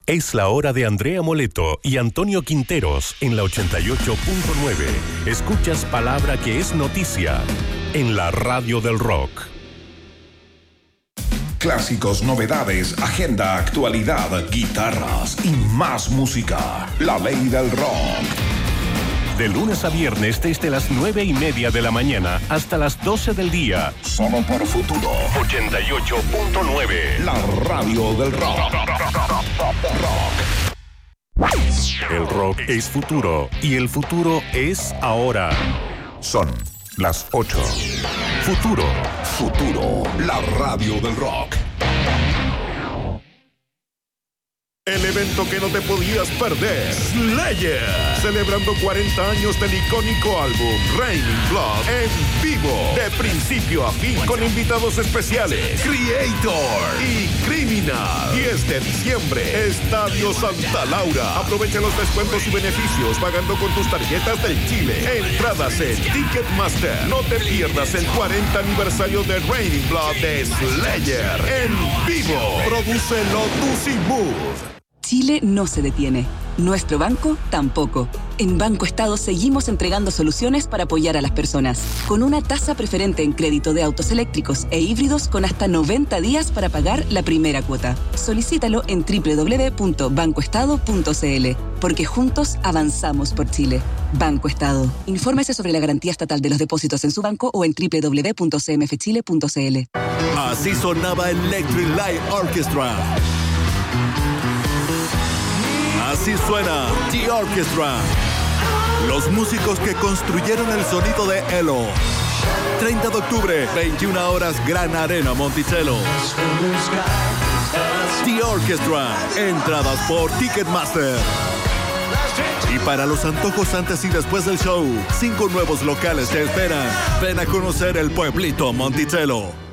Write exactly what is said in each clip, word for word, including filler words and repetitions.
Es la hora de Andrea Moleto y Antonio Quinteros en la ochenta y ocho punto nueve. Escuchas palabra que es noticia en la radio del rock. Clásicos, novedades, agenda, actualidad, guitarras y más música. La ley del rock. De lunes a viernes desde las nueve y media de la mañana hasta las doce del día. Solo por Futuro. ochenta y ocho punto nueve. La radio del rock. El rock es futuro y el futuro es ahora. Son las ocho. Futuro. Futuro. La radio del rock. El evento que no te podías perder, Slayer, celebrando cuarenta años del icónico álbum Raining Blood en vivo, de principio a fin, con invitados especiales, Creator y Criminal. diez de diciembre, Estadio Santa Laura. Aprovecha los descuentos y beneficios pagando con tus tarjetas del Chile. Entradas en Ticketmaster. No te pierdas el cuarenta aniversario de Raining Blood de Slayer en vivo. Produce Lotus y Mood. Chile no se detiene. Nuestro banco tampoco. En Banco Estado seguimos entregando soluciones para apoyar a las personas, con una tasa preferente en crédito de autos eléctricos e híbridos con hasta noventa días para pagar la primera cuota. Solicítalo en doble u doble u doble u punto banco estado punto c l, porque juntos avanzamos por Chile. Banco Estado. Infórmese sobre la garantía estatal de los depósitos en su banco o en doble u doble u doble u punto c m f chile punto c l. Así sonaba Electric Light Orchestra. Así suena The Orchestra. Los músicos que construyeron el sonido de Elo. treinta de octubre, veintiuna horas, Gran Arena Monticello. The Orchestra. Entradas por Ticketmaster. Y para los antojos antes y después del show, cinco nuevos locales te esperan. Ven a conocer el pueblito Monticello.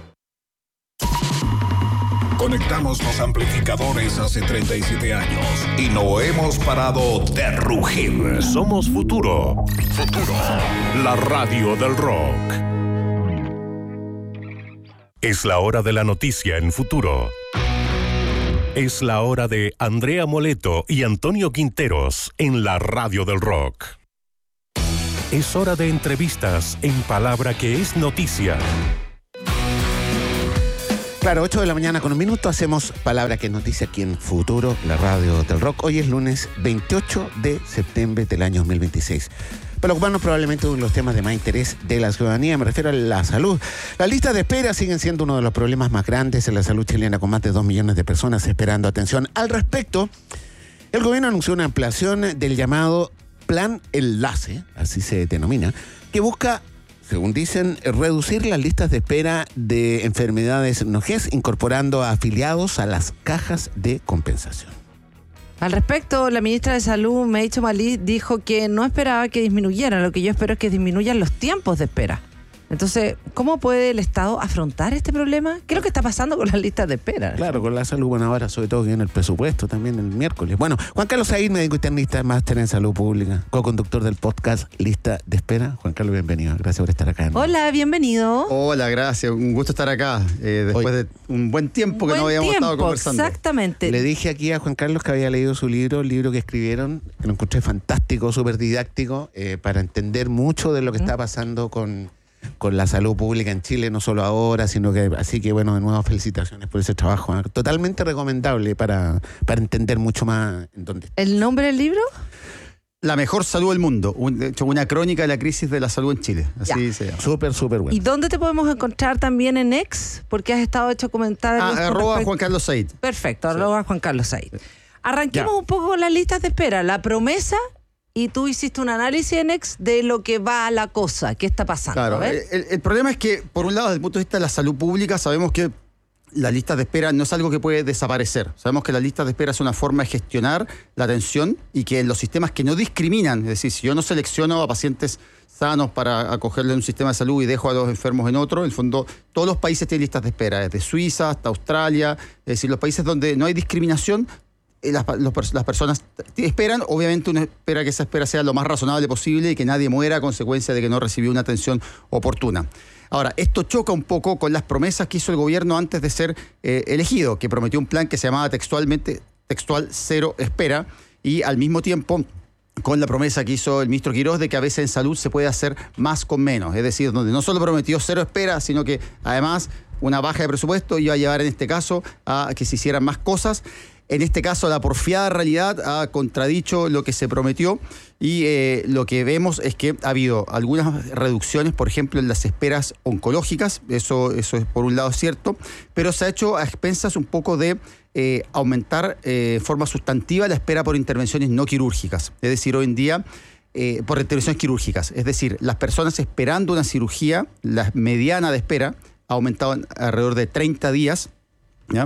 Conectamos los amplificadores hace treinta y siete años y no hemos parado de rugir. Somos Futuro. Futuro. La radio del rock. Es la hora de la noticia en Futuro. Es la hora de Andrea Moleto y Antonio Quinteros en la radio del rock. Es hora de entrevistas en palabra que es noticia. Claro, ocho de la mañana con un minuto hacemos Palabra que es noticia aquí en Futuro, la radio del rock. Hoy es lunes veintiocho de septiembre del año dos mil veintiséis. Para ocuparnos probablemente uno de los temas de más interés de la ciudadanía, me refiero a la salud. Las listas de espera siguen siendo uno de los problemas más grandes en la salud chilena, con más de dos millones de personas esperando atención. Al respecto, el gobierno anunció una ampliación del llamado Plan Enlace, así se denomina, que busca, según dicen, reducir las listas de espera de enfermedades no G E S, incorporando a afiliados a las cajas de compensación. Al respecto, la ministra de Salud, Meïcho Malí, dijo que no esperaba que disminuyeran. Lo que yo espero es que disminuyan los tiempos de espera. Entonces, ¿cómo puede el Estado afrontar este problema? ¿Qué es lo que está pasando con las listas de espera? Claro, con la salud, bueno, ahora sobre todo que viene el presupuesto también el miércoles. Bueno, Juan Carlos Said, médico internista, máster en salud pública, co-conductor del podcast Lista de Espera. Juan Carlos, bienvenido. Gracias por estar acá. Hola, bienvenido. Hola, gracias. Un gusto estar acá, eh, después Hoy, de un buen tiempo que buen no habíamos tiempo, estado conversando. Exactamente. Le dije aquí a Juan Carlos que había leído su libro, el libro que escribieron, que lo encontré fantástico, súper didáctico, eh, para entender mucho de lo que ¿Mm? está pasando con... con la salud pública en Chile, no solo ahora, sino que, así que bueno, de nuevo felicitaciones por ese trabajo, ¿eh? Totalmente recomendable para, para entender mucho más en dónde está. ¿El nombre del libro? La mejor salud del mundo, un, de hecho una crónica de la crisis de la salud en Chile, así ya. se llama. Súper, súper bueno. ¿Y dónde te podemos encontrar también en X? Porque has estado hecho comentarios. Ah, arroba Juan Carlos Said. Perfecto, sí. arroba Juan Carlos Said. Arranquemos ya. un poco con las listas de espera, la promesa. Y tú hiciste un análisis en X de lo que va a la cosa, qué está pasando. Claro, ¿ves? El, el problema es que, por un lado, desde el punto de vista de la salud pública, sabemos que las listas de espera no es algo que puede desaparecer. Sabemos que las listas de espera es una forma de gestionar la atención y que en los sistemas que no discriminan, es decir, si yo no selecciono a pacientes sanos para acogerle en un sistema de salud y dejo a los enfermos en otro, en el fondo todos los países tienen listas de espera, desde Suiza hasta Australia, es decir, los países donde no hay discriminación, Las, los, las personas esperan, obviamente uno espera que esa espera sea lo más razonable posible y que nadie muera a consecuencia de que no recibió una atención oportuna. Ahora, esto choca un poco con las promesas que hizo el gobierno antes de ser eh, elegido, que prometió un plan que se llamaba textualmente textual, cero espera, y al mismo tiempo con la promesa que hizo el ministro Quirós de que a veces en salud se puede hacer más con menos. Es decir, donde no solo prometió cero espera, sino que además una baja de presupuesto iba a llevar en este caso a que se hicieran más cosas. En este caso, la porfiada realidad ha contradicho lo que se prometió y eh, lo que vemos es que ha habido algunas reducciones, por ejemplo, en las esperas oncológicas, eso, eso es por un lado cierto, pero se ha hecho a expensas un poco de eh, aumentar de eh, forma sustantiva la espera por intervenciones no quirúrgicas. Es decir, hoy en día, eh, por intervenciones quirúrgicas, es decir, las personas esperando una cirugía, la mediana de espera ha aumentado en alrededor de treinta días, ¿ya?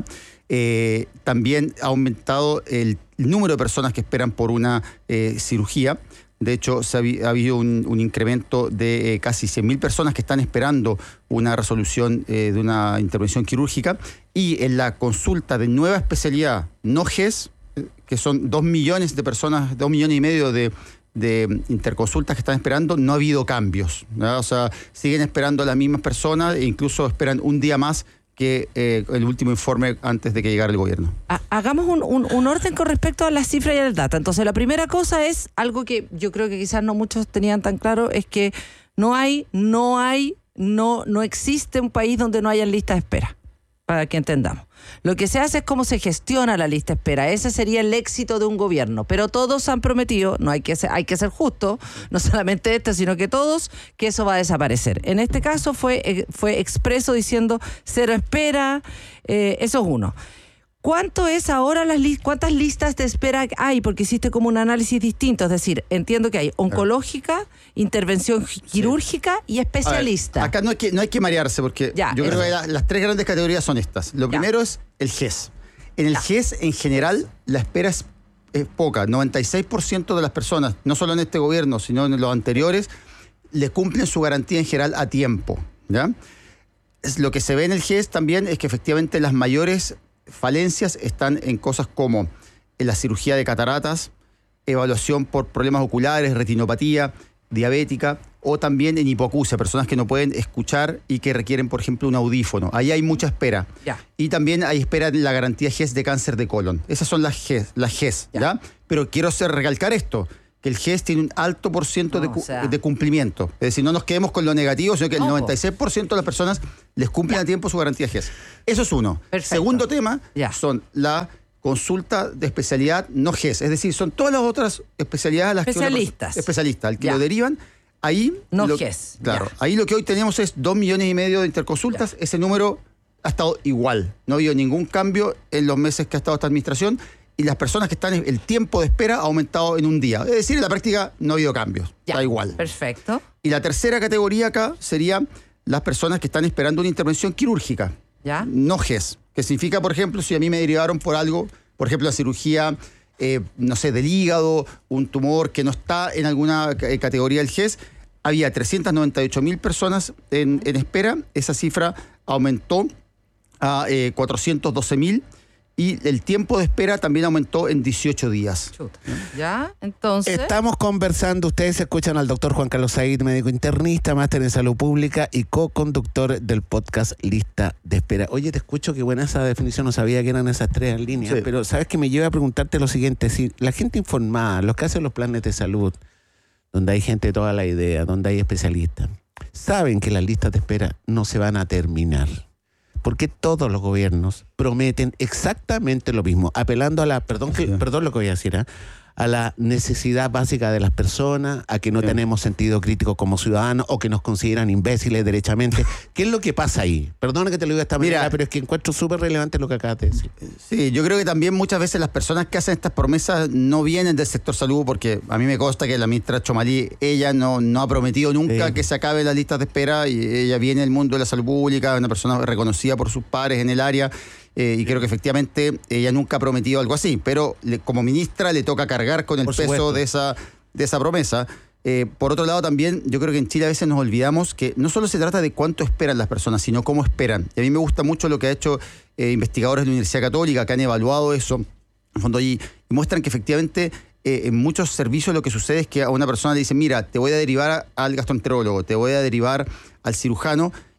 Eh, también ha aumentado el número de personas que esperan por una eh, cirugía. De hecho, se ha, ha habido un, un incremento de eh, casi cien mil personas que están esperando una resolución eh, de una intervención quirúrgica. Y en la consulta de nueva especialidad no G E S, que son dos millones de personas, dos millones y medio de, de interconsultas que están esperando, no ha habido cambios, ¿no? O sea, siguen esperando las mismas personas e incluso esperan un día más que eh, el último informe antes de que llegara el gobierno. Hagamos un, un, un orden con respecto a las cifras y al data. Entonces, la primera cosa es algo que yo creo que quizás no muchos tenían tan claro, es que no hay, no hay, no, no existe un país donde no haya listas de espera, para que entendamos. Lo que se hace es cómo se gestiona la lista de espera. Ese sería el éxito de un gobierno. Pero todos han prometido, no hay que ser, hay que ser justo, no solamente este, sino que todos, que eso va a desaparecer. En este caso fue, fue expreso diciendo cero espera, eh, eso es uno. ¿Cuánto es ahora las li- cuántas listas de espera hay? Porque hiciste como un análisis distinto, es decir, entiendo que hay oncológica, intervención quirúrgica y especialista. Ver, acá no hay que, no hay que marearse porque ya, yo eso. creo que la, las tres grandes categorías son estas. Lo ya. primero es el G E S. En el ya. G E S, en general, la espera es, es poca. noventa y seis por ciento de las personas, no solo en este gobierno, sino en los anteriores, le cumplen su garantía en general a tiempo, ¿ya? Es, lo que se ve en el G E S también es que efectivamente las mayores falencias están en cosas como en la cirugía de cataratas, evaluación por problemas oculares, retinopatía, diabética, o también en hipoacusia, personas que no pueden escuchar y que requieren, por ejemplo, un audífono. Ahí hay mucha espera. Ya. Y también hay espera en la garantía G E S de cáncer de colon. Esas son las G E S. Las G E S ya. ¿ya? Pero quiero hacer, recalcar esto, que el G E S tiene un alto por ciento no, de, cu- o sea... de cumplimiento. Es decir, no nos quedemos con lo negativo, sino que el no. noventa y seis por ciento de las personas les cumplen ya. a tiempo su garantía G E S. Eso es uno. Perfecto. Segundo tema ya. son la consulta de especialidad no G E S. Es decir, son todas las otras especialidades a las especialistas. que... Especialistas. Al que ya. lo derivan, ahí... No lo, G E S. Claro. Ya. Ahí lo que hoy tenemos es dos millones y medio de interconsultas. Ya. Ese número ha estado igual. No ha habido ningún cambio en los meses que ha estado esta administración. Y las personas que están, el tiempo de espera ha aumentado en un día. Es decir, en la práctica no ha habido cambios. Ya, está igual. Perfecto. Y la tercera categoría acá sería las personas que están esperando una intervención quirúrgica. ¿Ya? No G E S. Que significa, por ejemplo, si a mí me derivaron por algo, por ejemplo, la cirugía, eh, no sé, del hígado, un tumor que no está en alguna eh, categoría del G E S, había trescientas noventa y ocho mil personas en, en espera. Esa cifra aumentó a eh, cuatrocientos doce mil. Y el tiempo de espera también aumentó en dieciocho días. Chuta. ¿Ya? Entonces... Estamos conversando, ustedes escuchan al doctor Juan Carlos Said, médico internista, máster en salud pública y co-conductor del podcast Lista de Espera. Oye, te escucho, qué buena esa definición, no sabía que eran esas tres líneas, sí. Pero sabes que me lleva a preguntarte lo siguiente, si la gente informada, los que hacen los planes de salud, donde hay gente de toda la idea, donde hay especialistas, saben que las listas de espera no se van a terminar. Porque todos los gobiernos prometen exactamente lo mismo, apelando a la, perdón, que, perdón lo que voy a decir, ¿eh? a la necesidad básica de las personas, a que no sí. tenemos sentido crítico como ciudadanos o que nos consideran imbéciles derechamente. ¿Qué es lo que pasa ahí? Perdona que te lo diga de esta manera, Mira, pero es que encuentro súper relevante lo que acabas de decir. Sí, yo creo que también muchas veces las personas que hacen estas promesas no vienen del sector salud, porque a mí me consta que la ministra Chomalí, ella no, no ha prometido nunca sí. que se acaben las listas de espera, y ella viene del mundo de la salud pública, una persona reconocida por sus pares en el área. Eh, y creo que efectivamente ella nunca ha prometido algo así, pero le, como ministra le toca cargar con el por peso supuesto. de esa, de esa promesa. Eh, por otro lado también, yo creo que en Chile a veces nos olvidamos que no solo se trata de cuánto esperan las personas, sino cómo esperan. Y a mí me gusta mucho lo que ha hecho eh, investigadores de la Universidad Católica, que han evaluado eso, en fondo, y, y muestran que efectivamente eh, en muchos servicios lo que sucede es que a una persona le dicen, mira, te voy a derivar al gastroenterólogo, te voy a derivar al cirujano,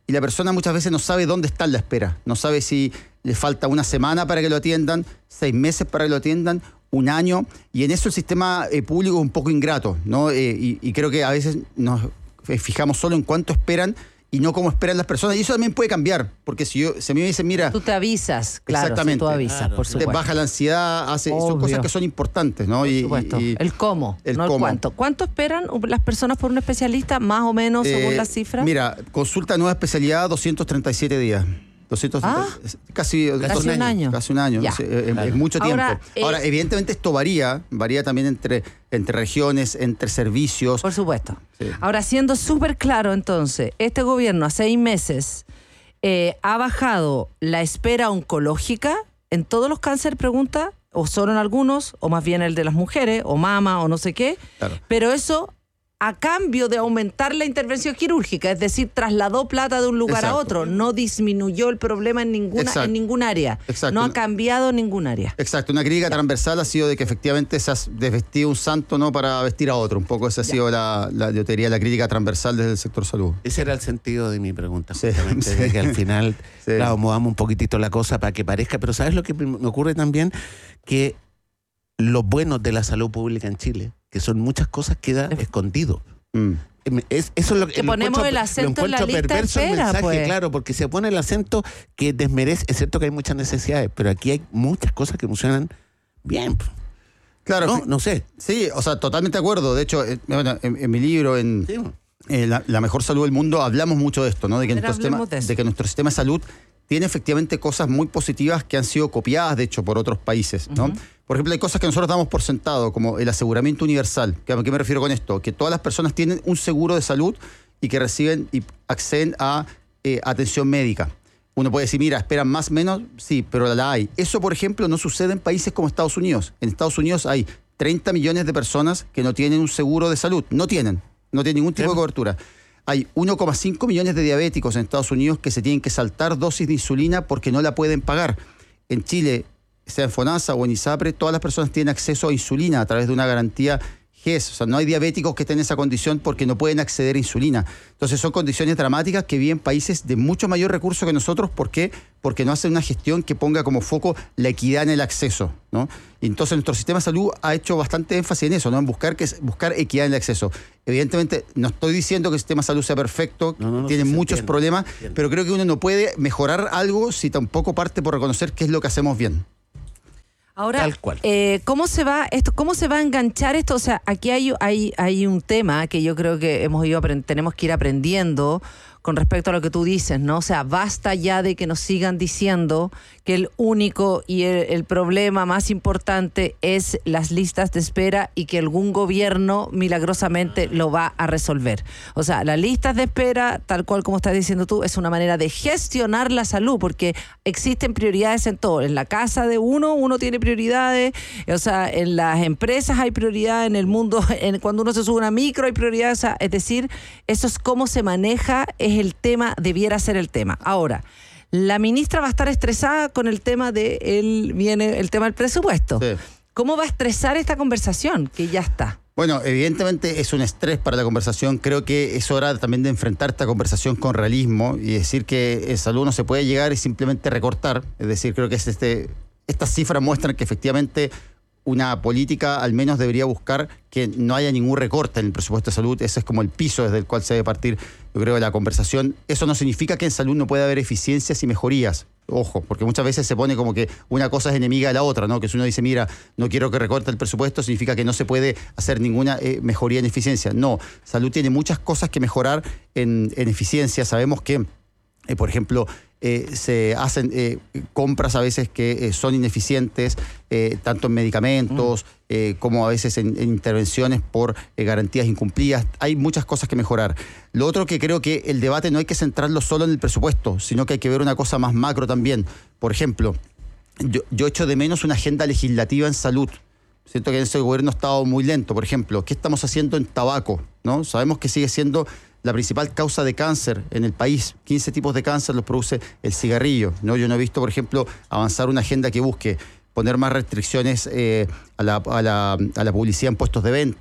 y la persona muchas veces no sabe dónde está en la espera. No sabe si le falta una semana para que lo atiendan, seis meses para que lo atiendan, un año, y en eso el sistema eh, público es un poco ingrato, ¿no? Eh, y, y creo que a veces nos fijamos solo en cuánto esperan y no cómo esperan las personas. Y eso también puede cambiar, porque si, yo, si a mí me dicen, mira... Tú te avisas, claro, exactamente, si tú avisas, claro, por te supuesto. Te baja la ansiedad, hace, son cosas que son importantes, ¿no? Por Y, supuesto. y- el cómo, el no el cómo. cuánto. ¿Cuánto esperan las personas por un especialista, más o menos, según eh, las cifras? Mira, consulta nueva especialidad, doscientos treinta y siete días. doscientos treinta, Ah, casi, casi un año. Casi un año. Ya. no sé, es, Claro. es mucho tiempo. Ahora, Ahora, eh, evidentemente esto varía, varía también entre, entre regiones, entre servicios. Por supuesto. Sí. Ahora, siendo súper claro, entonces, este gobierno a seis meses eh, ha bajado la espera oncológica en todos los cánceres, pregunta, o solo en algunos, o más bien el de las mujeres, o mama, o no sé qué. Claro. Pero eso a cambio de aumentar la intervención quirúrgica, es decir, trasladó plata de un lugar a Exacto. otro, no disminuyó el problema en ninguna, Exacto. en ningún área, Exacto. no ha cambiado ningún área. Exacto, una crítica transversal ha sido de que efectivamente se ha desvestido un santo no para vestir a otro. Un poco esa ha sido la, la, yo te diría, la crítica transversal desde el sector salud. Ese era el sentido de mi pregunta, Sí, justamente, sí. de que al final, Sí. claro, movamos un poquitito la cosa para que parezca, pero ¿sabes lo que me ocurre también? Que lo bueno de la salud pública en Chile, que son muchas cosas, queda escondido. Mm. Es, eso es lo Que lo ponemos encuentro- el lo acento en la encuentro lista de perverso el espera, mensaje, pues. claro, porque se pone el acento que desmerece. Es cierto que hay muchas necesidades, pero aquí hay muchas cosas que funcionan bien. Claro, No, fi- no sé. sí, o sea, totalmente de acuerdo. De hecho, eh, bueno, en, en mi libro, en Sí. eh, la, la mejor salud del mundo, hablamos mucho de esto, ¿no? De que, Pero nuestro sistema, hablemos de eso. de que nuestro sistema de salud tiene efectivamente cosas muy positivas que han sido copiadas, de hecho, por otros países, ¿no? Por ejemplo, hay cosas que nosotros damos por sentado, como el aseguramiento universal. ¿A qué me refiero con esto? Que todas las personas tienen un seguro de salud y que reciben y acceden a eh, atención médica. Uno puede decir, mira, esperan más o menos, sí, pero la hay. Eso, por ejemplo, no sucede en países como Estados Unidos. En Estados Unidos hay treinta millones de personas que no tienen un seguro de salud. No tienen, no tienen ningún tipo de cobertura. Hay uno coma cinco millones de diabéticos en Estados Unidos que se tienen que saltar dosis de insulina porque no la pueden pagar. En Chile, sea en FONASA o en ISAPRE, todas las personas tienen acceso a insulina a través de una garantía G E S. O sea, no hay diabéticos que estén en esa condición porque no pueden acceder a insulina. Entonces son condiciones dramáticas que viven países de mucho mayor recurso que nosotros. ¿Por qué? Porque no hacen una gestión que ponga como foco la equidad en el acceso, ¿no? Y entonces nuestro sistema de salud ha hecho bastante énfasis en eso, ¿no? En buscar, que, buscar equidad en el acceso. Evidentemente, no estoy diciendo que el sistema de salud sea perfecto, No, no, no, tiene sí se muchos entiende, problemas, se entiende. pero creo que uno no puede mejorar algo si tampoco parte por reconocer qué es lo que hacemos bien. Ahora, Tal cual. eh, ¿cómo se va esto? ¿Cómo se va a enganchar esto? O sea, aquí hay, hay, hay un tema que yo creo que hemos ido aprend- tenemos que ir aprendiendo con respecto a lo que tú dices, ¿no? O sea, basta ya de que nos sigan diciendo que el único y el, el problema más importante es las listas de espera y que algún gobierno milagrosamente lo va a resolver. O sea, las listas de espera, tal cual como estás diciendo tú, es una manera de gestionar la salud, porque existen prioridades en todo. En la casa de uno, uno tiene prioridades, o sea, en las empresas hay prioridades, en el mundo, en, cuando uno se sube a una micro hay prioridades, o sea, es decir, eso es cómo se maneja, es el tema, debiera ser el tema. Ahora, la ministra va a estar estresada con el tema de el, viene el tema del presupuesto. Sí. ¿Cómo va a estresar esta conversación que ya está? Bueno, evidentemente es un estrés para la conversación. Creo que es hora también de enfrentar esta conversación con realismo y decir que en salud no se puede llegar y simplemente recortar. Es decir, creo que es este, estas cifras muestran que efectivamente una política al menos debería buscar que no haya ningún recorte en el presupuesto de salud. Ese es como el piso desde el cual se debe partir, yo creo, de la conversación. Eso no significa que en salud no pueda haber eficiencias y mejorías. Ojo, porque muchas veces se pone como que una cosa es enemiga de la otra, ¿no? Que si uno dice, mira, no quiero que recorte el presupuesto, significa que no se puede hacer ninguna eh, mejoría en eficiencia. No, salud tiene muchas cosas que mejorar en, en eficiencia. Sabemos que, eh, por ejemplo, Eh, se hacen eh, compras a veces que eh, son ineficientes, eh, tanto en medicamentos mm. eh, como a veces en, en intervenciones por eh, garantías incumplidas. Hay muchas cosas que mejorar. Lo otro que creo que el debate no hay que centrarlo solo en el presupuesto, sino que hay que ver una cosa más macro también. Por ejemplo, yo, yo echo de menos una agenda legislativa en salud. Siento que en ese gobierno ha estado muy lento. Por ejemplo, ¿qué estamos haciendo en tabaco? ¿No? Sabemos que sigue siendo la principal causa de cáncer en el país. quince tipos de cáncer los produce el cigarrillo, ¿no? Yo no he visto, por ejemplo, avanzar una agenda que busque poner más restricciones eh, a, la, a, la, a la publicidad en puestos de venta,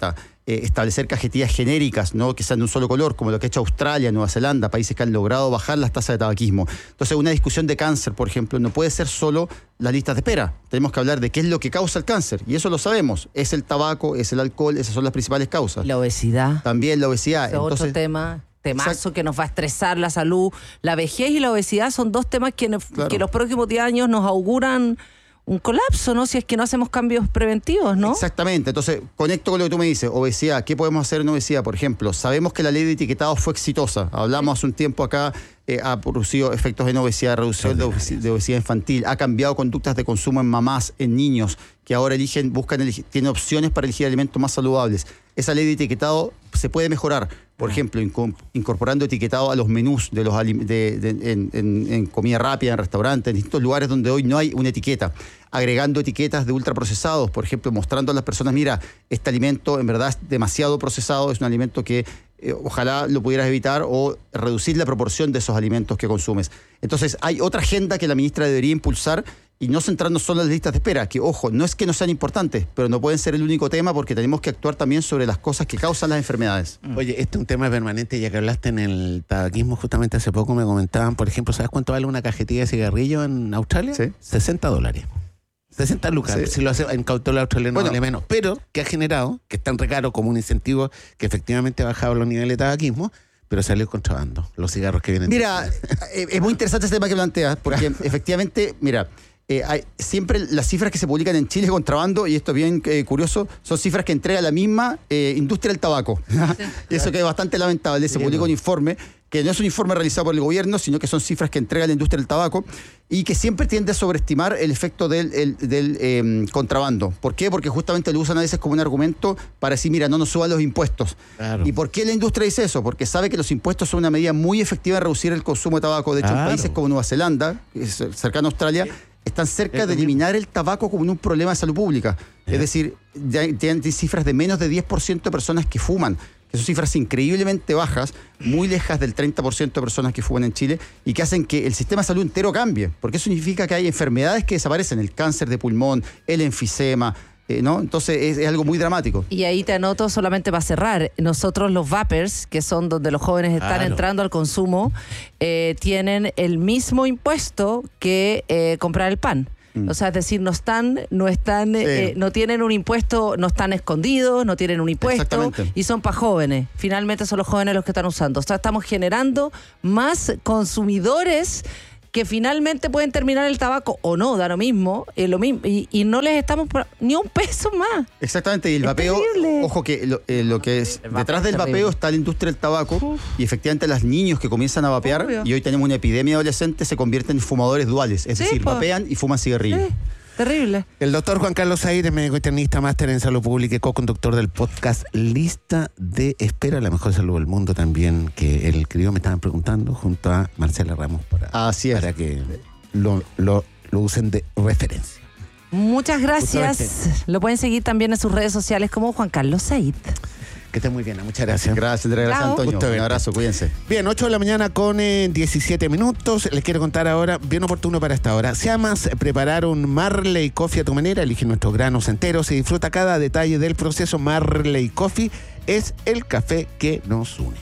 eh, establecer cajetillas genéricas, ¿no? Que sean de un solo color, como lo que ha hecho Australia, Nueva Zelanda, países que han logrado bajar las tasas de tabaquismo. Entonces, una discusión de cáncer, por ejemplo, no puede ser solo las listas de espera. Tenemos que hablar de qué es lo que causa el cáncer, y eso lo sabemos. Es el tabaco, es el alcohol, esas son las principales causas. La obesidad. También la obesidad. Es otro Entonces, tema. Temazo exacto. que nos va a estresar la salud. La vejez y la obesidad son dos temas que, en- Claro. que los próximos diez años nos auguran un colapso, ¿no? Si es que no hacemos cambios preventivos, ¿no? Exactamente. Entonces, conecto con lo que tú me dices. Obesidad. ¿Qué podemos hacer en obesidad? Por ejemplo, sabemos que la ley de etiquetado fue exitosa. Hablamos hace un tiempo acá, eh, ha producido efectos en obesidad, reducción de obesidad, de obesidad infantil, ha cambiado conductas de consumo en mamás, en niños, que ahora eligen, buscan, elegir, tienen opciones para elegir alimentos más saludables. Esa ley de etiquetado se puede mejorar. Por ejemplo, inco- incorporando etiquetado a los menús de los alim- de, de- en, en- en comida rápida, en restaurantes, en distintos lugares donde hoy no hay una etiqueta. Agregando etiquetas de ultraprocesados, por ejemplo, mostrando a las personas, mira, este alimento en verdad es demasiado procesado, es un alimento que eh, ojalá lo pudieras evitar, o reducir la proporción de esos alimentos que consumes. Entonces, hay otra agenda que la ministra debería impulsar, y no centrarnos solo en las listas de espera, que ojo, no es que no sean importantes, pero no pueden ser el único tema, porque tenemos que actuar también sobre las cosas que causan las enfermedades. Oye, este es un tema permanente, ya que hablaste en el tabaquismo, justamente hace poco me comentaban, por ejemplo, ¿sabes cuánto vale una cajetilla de cigarrillo en Australia? Sí. sesenta dólares. sesenta lucas, Sí. si lo hace en cautola australiana Bueno. vale menos, pero que ha generado, que es tan recaro como un incentivo que efectivamente ha bajado los niveles de tabaquismo, pero salió el contrabando, los cigarros que vienen. Mira, eh, es muy interesante este tema que planteas, porque efectivamente, mira, eh, hay, siempre las cifras que se publican en Chile de contrabando, y esto es bien eh, curioso, son cifras que entrega la misma eh, industria del tabaco. Y eso que es bastante lamentable. Se Sí, publica no. un informe que no es un informe realizado por el gobierno, sino que son cifras que entrega la industria del tabaco, y que siempre tiende a sobreestimar el efecto del, el- del eh, contrabando. ¿Por qué? Porque justamente lo usan a veces como un argumento para decir, mira, no nos suban los impuestos. Claro. ¿Y por qué la industria dice eso? Porque sabe que los impuestos son una medida muy efectiva en reducir el consumo de tabaco. De hecho, Claro. en países como Nueva Zelanda, que es cercano a Australia, están cerca Es de lo eliminar el tabaco como un problema de salud pública. Ya. Es decir, ya ya hay cifras de menos de diez por ciento de personas que fuman, que son cifras increíblemente bajas, muy lejas del treinta por ciento de personas que fuman en Chile, y que hacen que el sistema de salud entero cambie, porque eso significa que hay enfermedades que desaparecen, el cáncer de pulmón, el enfisema, eh, ¿no? Entonces es, es algo muy dramático. Y ahí te anoto solamente para cerrar. Nosotros los vapers, que son donde los jóvenes están Claro. entrando al consumo, eh, tienen el mismo impuesto que eh, comprar el pan. O sea, es decir, no están, no están, Sí. eh, no tienen un impuesto, no están escondidos, no tienen un impuesto, Exactamente. y son para jóvenes. Finalmente son los jóvenes los que están usando. O sea, estamos generando más consumidores que finalmente pueden terminar el tabaco o no, da lo mismo, eh, lo mismo y, y no les estamos por- ni un peso más. Exactamente, y el Es vapeo, terrible. ojo que lo, eh, lo que es, El vapeo detrás es del terrible. vapeo está la industria del tabaco, y efectivamente los niños que comienzan a vapear, Obvio. y hoy tenemos una epidemia de adolescentes, se convierten en fumadores duales, es Sí, decir, po. vapean y fuman cigarrillos. Sí, terrible. El doctor Juan Carlos Aires, médico internista, máster en salud pública y co-conductor del podcast Lista de Espera, la mejor salud del mundo también, que el querido me estaban preguntando, junto a Marcela Ramos, para, Así es. para que lo, lo, lo usen de referencia. Muchas gracias. Justamente. Lo pueden seguir también en sus redes sociales como Juan Carlos Said. Que esté muy bien, muchas gracias. Gracias, Andrea, gracias Chao. Antonio. Gusto Un verte. abrazo, cuídense. Bien, ocho de la mañana con eh, diecisiete minutos. Les quiero contar ahora, bien oportuno para esta hora. Si amas preparar un Marley Coffee a tu manera, elige nuestros granos enteros y disfruta cada detalle del proceso. Marley Coffee es el café que nos une.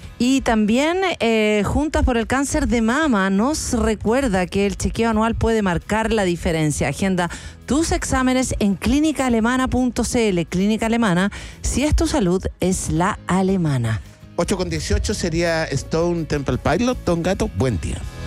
Y también eh, Juntas por el Cáncer de Mama nos recuerda que el chequeo anual puede marcar la diferencia. Agenda tus exámenes en clínica alemana punto c l. Clínica Alemana, si es tu salud, es la alemana. ocho con dieciocho sería Stone Temple Pilot. Don Gato, buen día.